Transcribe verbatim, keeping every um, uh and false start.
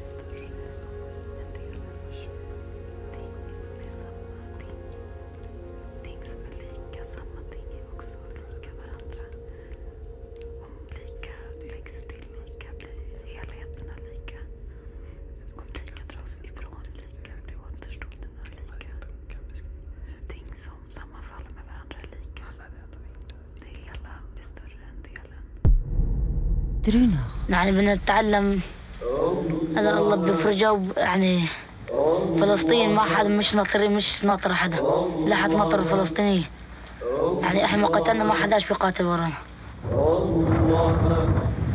större än delar. Ting som är samma ting. Ting som är lika samma ting är också lika varandra. Om lika läggs till lika blir helheterna lika. Om lika dras ifrån lika blir återstoderna lika. Ting som sammanfaller med varandra är lika. Det hela är större än delen. درينا يعني بنتعلم هذا الله بفرجه يعني فلسطين ما حد مش ناطر مش ناطر حدا لا حد ناطر الفلسطينية يعني احنا ما قتلنا ما حداش بيقاتل ورانا